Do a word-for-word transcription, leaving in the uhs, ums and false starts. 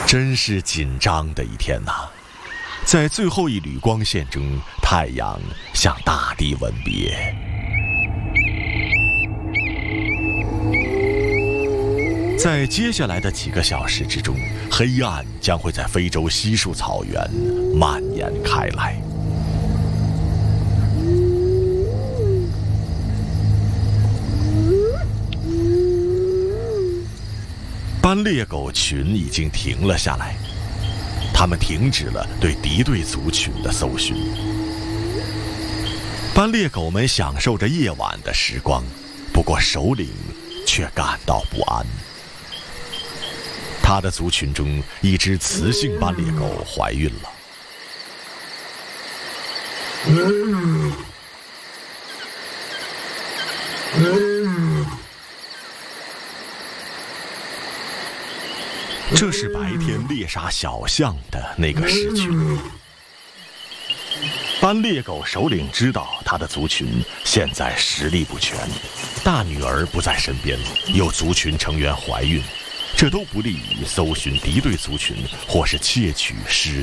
真是紧张的一天呐！在最后一缕光线中，太阳向大地吻别。在接下来的几个小时之中，黑暗将会在非洲稀树草原蔓延开来。斑鬣狗群已经停了下来，它们停止了对敌对族群的搜寻。斑鬣狗们享受着夜晚的时光，不过首领却感到不安。他的族群中，一只雌性斑鬣狗怀孕了。嗯嗯这是白天猎杀小象的那个时群。斑鬣狗首领知道他的族群现在实力不全，大女儿不在身边，有族群成员怀孕，这都不利于搜寻敌对族群或是窃取失